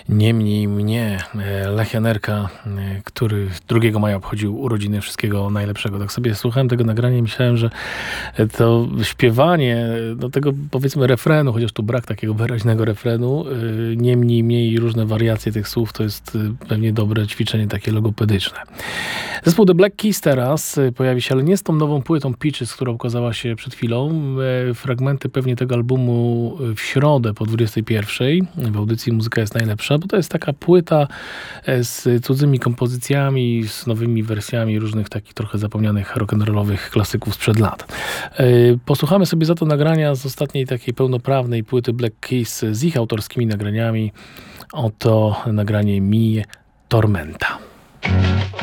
Niemniej mnie, Lech Janerka, który 2 maja obchodził urodziny, wszystkiego najlepszego. Tak sobie słuchałem tego nagrania i myślałem, że to śpiewanie do tego, powiedzmy, refrenu, chociaż tu brak takiego wyraźnego refrenu, niemniej mniej różne wariacje tych słów, to jest pewnie dobre ćwiczenie takie logopedyczne. Zespół The Black Keys teraz pojawi się, ale nie z tą nową płytą Peaches, która ukazała się przed chwilą. Fragmenty pewnie tego albumu w środę po 21:00 w audycji Muzyka jest najlepsza, bo to jest taka płyta z cudzymi kompozycjami, z nowymi wersjami różnych takich trochę zapomnianych rock'n'rollowych klasyków sprzed lat. Posłuchamy sobie za to nagrania z ostatniej takiej pełnoprawnej płyty Black Keys z ich autorskimi nagraniami. Oto nagranie Mi Tormenta.